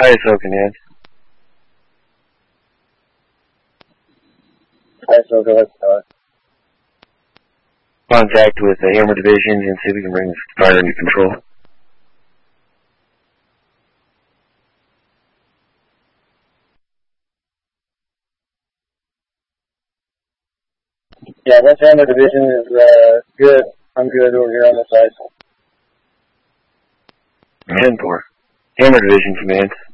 ISO command. ISO, go ahead, start. Contact with the Hammer Divisions and see if we can bring this fire under control. Yeah, West Hammer Division is good. I'm good over here on this side. 10-4. Hammer Division command.